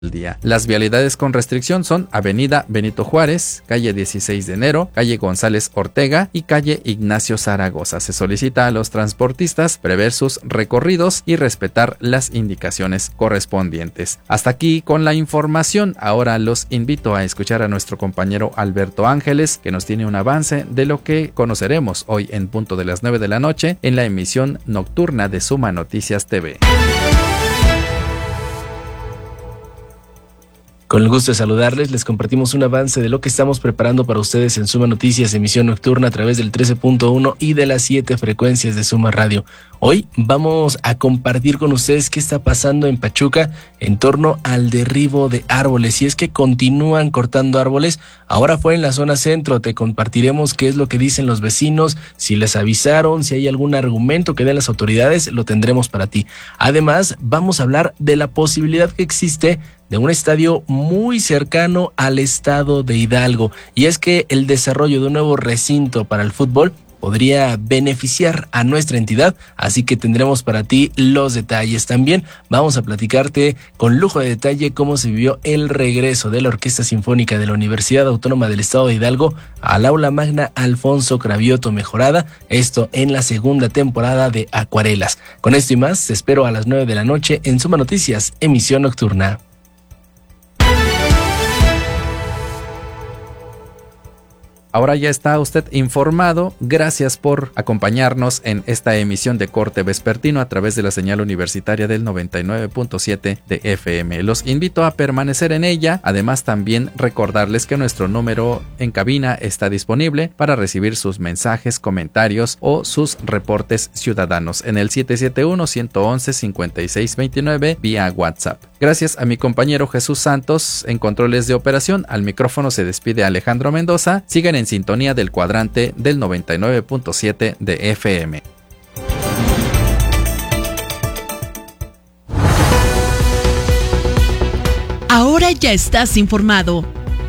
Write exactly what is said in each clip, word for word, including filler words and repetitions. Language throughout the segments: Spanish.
día. Las vialidades con restricción son Avenida Benito Juárez, calle dieciséis de enero, calle González Ortega y calle Ignacio Zaragoza. Se solicita a los transportistas prever sus recorridos y respetar las indicaciones correspondientes. Hasta aquí con la información. Ahora los invito a escuchar a nuestro compañero Alberto Ángeles, que nos tiene un avance de lo que conoceremos hoy en punto de las nueve de la noche en la emisión nocturna de Suma Noticias T V. Con el gusto de saludarles, les compartimos un avance de lo que estamos preparando para ustedes en Suma Noticias, emisión nocturna a través del trece punto uno y de las siete frecuencias de Suma Radio. Hoy vamos a compartir con ustedes qué está pasando en Pachuca en torno al derribo de árboles. Y es que continúan cortando árboles. Ahora fue en la zona centro. Te compartiremos qué es lo que dicen los vecinos, si les avisaron, si hay algún argumento que den las autoridades, lo tendremos para ti. Además, vamos a hablar de la posibilidad que existe de un estadio muy cercano al estado de Hidalgo. Y es que el desarrollo de un nuevo recinto para el fútbol podría beneficiar a nuestra entidad, así que tendremos para ti los detalles. También vamos a platicarte con lujo de detalle cómo se vivió el regreso de la Orquesta Sinfónica de la Universidad Autónoma del Estado de Hidalgo al Aula Magna Alfonso Cravioto Mejorada, esto en la segunda temporada de Acuarelas. Con esto y más, te espero a las nueve de la noche en Suma Noticias, emisión nocturna. Ahora ya está usted informado. Gracias por acompañarnos en esta emisión de corte vespertino a través de la señal universitaria del noventa y nueve punto siete de F M. Los invito a permanecer en ella. Además, también recordarles que nuestro número en cabina está disponible para recibir sus mensajes, comentarios o sus reportes ciudadanos en el siete siete uno, uno uno uno, cinco seis dos nueve vía WhatsApp. Gracias a mi compañero Jesús Santos en controles de operación. Al micrófono se despide Alejandro Mendoza. Sigan en sintonía del cuadrante del noventa y nueve punto siete de F M. Ahora ya estás informado.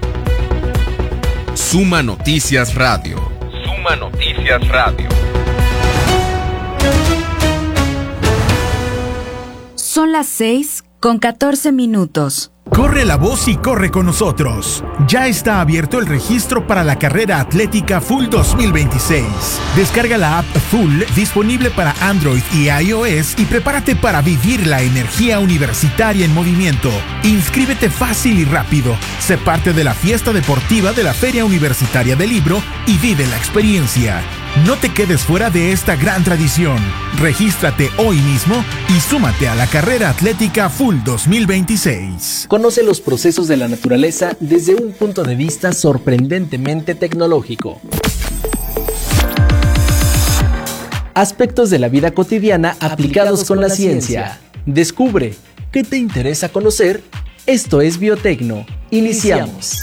Suma Noticias Radio. Suma Noticias Radio. Son las seis con catorce minutos. Corre la voz y corre con nosotros. Ya está abierto el registro para la carrera atlética Full dos mil veintiséis. Descarga la app Full disponible para Android y iOS y prepárate para vivir la energía universitaria en movimiento. Inscríbete fácil y rápido. Sé parte de la fiesta deportiva de la Feria Universitaria del Libro y vive la experiencia. No te quedes fuera de esta gran tradición. Regístrate hoy mismo y súmate a la carrera atlética Full dos mil veintiséis. Conoce los procesos de la naturaleza desde un punto de vista sorprendentemente tecnológico. Aspectos de la vida cotidiana aplicados con la ciencia. Descubre qué te interesa conocer. Esto es Biotecno. Iniciamos.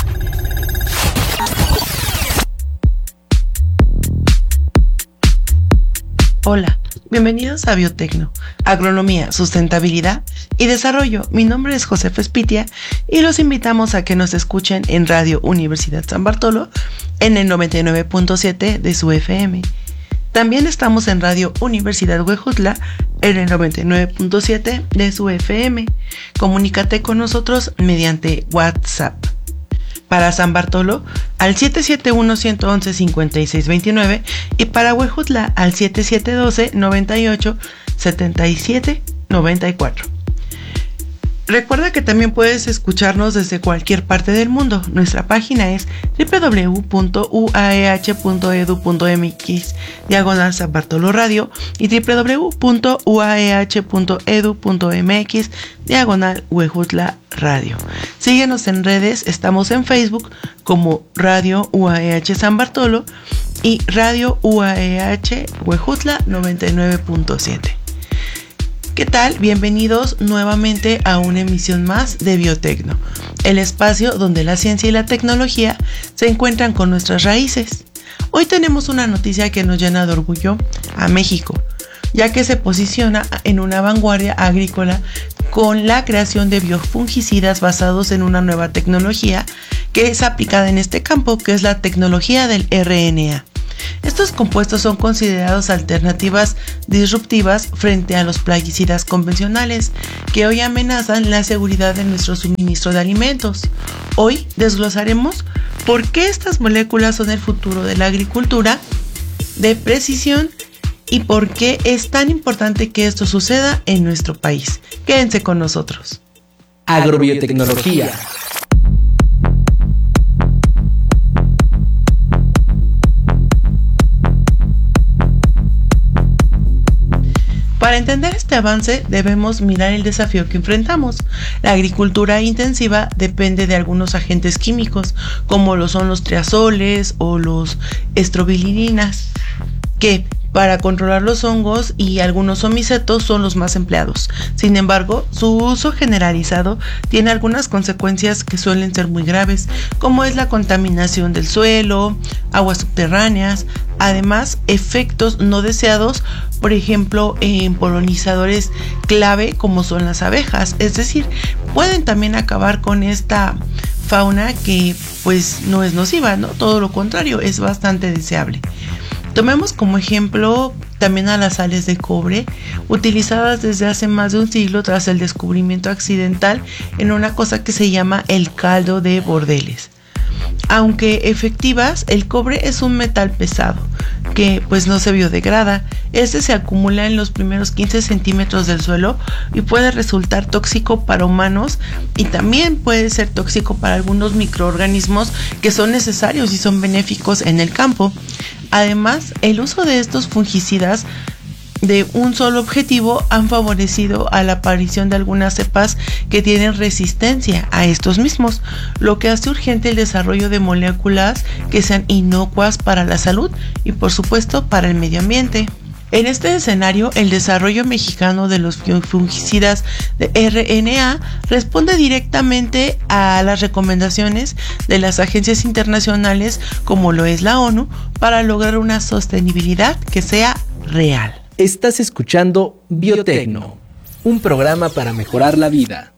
Hola, bienvenidos a Biotecno, Agronomía, Sustentabilidad y Desarrollo. Mi nombre es Josefa Espitia y los invitamos a que nos escuchen en Radio Universidad San Bartolo en el noventa y nueve punto siete de su F M. También estamos en Radio Universidad Huejutla en el noventa y nueve punto siete de su F M. Comunícate con nosotros mediante WhatsApp. Para San Bartolo al siete siete uno, uno uno uno, cinco seis dos nueve y para Huejutla al siete siete uno dos, nueve ocho, siete siete nueve cuatro. Recuerda que también puedes escucharnos desde cualquier parte del mundo. Nuestra página es doble u doble u doble u punto u a e hache punto e d u punto m x diagonal San Bartolo Radio y doble u doble u doble u punto u a e hache punto e d u punto m x diagonal Huejutla Radio. Síguenos en redes, estamos en Facebook como Radio U A E H San Bartolo y Radio U A E H Huejutla noventa y nueve punto siete. ¿Qué tal? Bienvenidos nuevamente a una emisión más de Biotecno, el espacio donde la ciencia y la tecnología se encuentran con nuestras raíces. Hoy tenemos una noticia que nos llena de orgullo a México, ya que se posiciona en una vanguardia agrícola con la creación de biofungicidas basados en una nueva tecnología que es aplicada en este campo, que es la tecnología del R N A. Estos compuestos son considerados alternativas disruptivas frente a los plaguicidas convencionales que hoy amenazan la seguridad de nuestro suministro de alimentos. Hoy desglosaremos por qué estas moléculas son el futuro de la agricultura de precisión y por qué es tan importante que esto suceda en nuestro país. Quédense con nosotros. Agrobiotecnología. Para entender este avance debemos mirar el desafío que enfrentamos. La agricultura intensiva depende de algunos agentes químicos, como lo son los triazoles o los estrobilininas, que para controlar los hongos y algunos omicetos son los más empleados. Sin embargo, su uso generalizado tiene algunas consecuencias que suelen ser muy graves, como es la contaminación del suelo, aguas subterráneas, además efectos no deseados, por ejemplo, en polinizadores clave como son las abejas, es decir, pueden también acabar con esta fauna que pues no es nociva, ¿no? Todo lo contrario, es bastante deseable. Tomemos como ejemplo también a las sales de cobre, utilizadas desde hace más de un siglo tras el descubrimiento accidental en una cosa que se llama el caldo de Bordeles. Aunque efectivas, el cobre es un metal pesado que pues no se biodegrada. Este se acumula en los primeros quince centímetros del suelo y puede resultar tóxico para humanos y también puede ser tóxico para algunos microorganismos que son necesarios y son benéficos en el campo. Además, el uso de estos fungicidas de un solo objetivo han favorecido a la aparición de algunas cepas que tienen resistencia a estos mismos, lo que hace urgente el desarrollo de moléculas que sean inocuas para la salud y por supuesto para el medio ambiente. En este escenario, el desarrollo mexicano de los fungicidas de R N A responde directamente a las recomendaciones de las agencias internacionales como lo es la ONU para lograr una sostenibilidad que sea real. Estás escuchando Biotecno, un programa para mejorar la vida.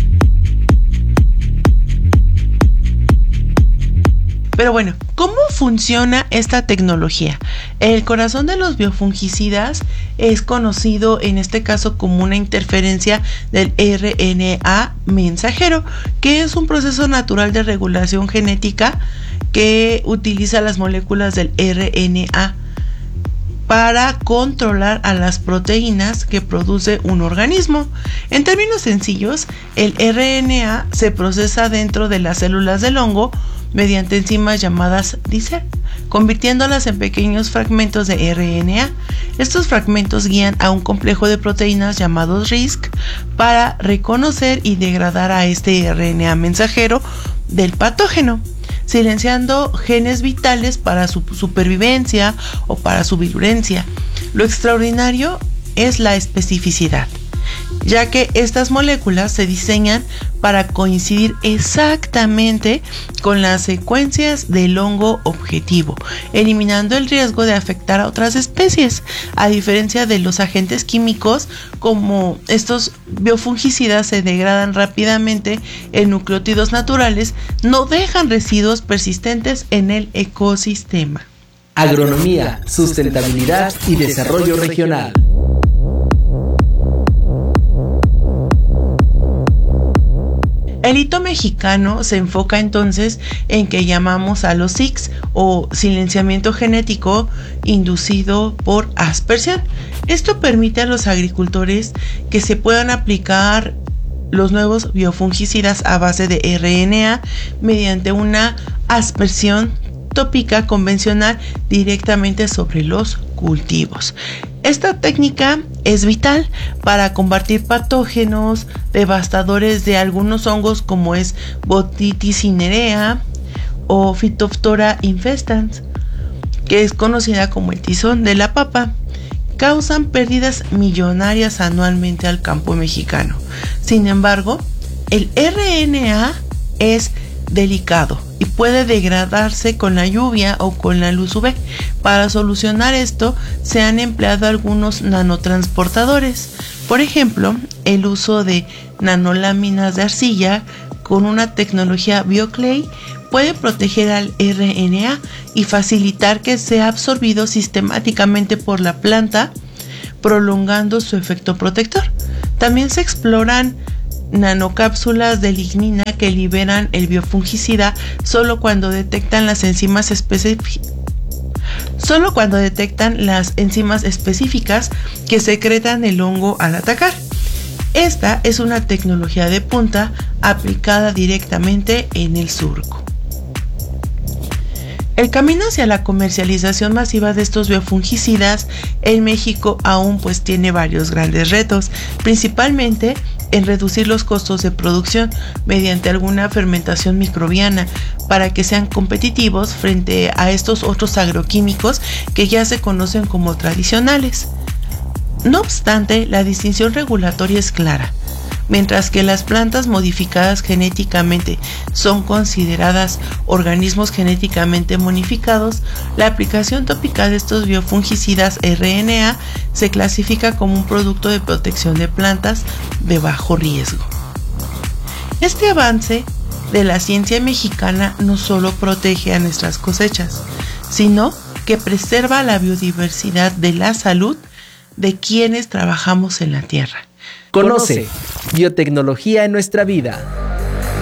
Pero bueno, ¿cómo funciona esta tecnología? El corazón de los biofungicidas es conocido en este caso como una interferencia del R N A mensajero, que es un proceso natural de regulación genética que utiliza las moléculas del R N A para controlar a las proteínas que produce un organismo. En términos sencillos, el R N A se procesa dentro de las células del hongo mediante enzimas llamadas dicer, convirtiéndolas en pequeños fragmentos de R N A. Estos fragmentos guían a un complejo de proteínas llamados R I S C para reconocer y degradar a este R N A mensajero del patógeno, silenciando genes vitales para su supervivencia o para su virulencia. Lo extraordinario es la especificidad, ya que estas moléculas se diseñan para coincidir exactamente con las secuencias del hongo objetivo, eliminando el riesgo de afectar a otras especies. A diferencia de los agentes químicos, como estos biofungicidas se degradan rápidamente en nucleótidos naturales, no dejan residuos persistentes en el ecosistema. Agronomía, sustentabilidad y desarrollo regional. El hito mexicano se enfoca entonces en que llamamos a los S I Cs o silenciamiento genético inducido por aspersión. Esto permite a los agricultores que se puedan aplicar los nuevos biofungicidas a base de R N A mediante una aspersión tópica convencional directamente sobre los cultivos. Esta técnica es vital para combatir patógenos devastadores de algunos hongos como es Botrytis cinerea o Phytophthora infestans, que es conocida como el tizón de la papa. Causan pérdidas millonarias anualmente al campo mexicano. Sin embargo, el R N A es delicado y puede degradarse con la lluvia o con la luz U V. Para solucionar esto, se han empleado algunos nanotransportadores. Por ejemplo, el uso de nanoláminas de arcilla con una tecnología BioClay puede proteger al R N A y facilitar que sea absorbido sistemáticamente por la planta, prolongando su efecto protector. También se exploran nanocápsulas de lignina que liberan el biofungicida solo cuando detectan las enzimas específicas. Solo cuando detectan las enzimas específicas que secretan el hongo al atacar. Esta es una tecnología de punta aplicada directamente en el surco. El camino hacia la comercialización masiva de estos biofungicidas en México aún pues tiene varios grandes retos, principalmente en reducir los costos de producción mediante alguna fermentación microbiana para que sean competitivos frente a estos otros agroquímicos que ya se conocen como tradicionales. No obstante, la distinción regulatoria es clara. Mientras que las plantas modificadas genéticamente son consideradas organismos genéticamente modificados, la aplicación tópica de estos biofungicidas R N A se clasifica como un producto de protección de plantas de bajo riesgo. Este avance de la ciencia mexicana no solo protege a nuestras cosechas, sino que preserva la biodiversidad de la salud de quienes trabajamos en la tierra. Conoce biotecnología en nuestra vida.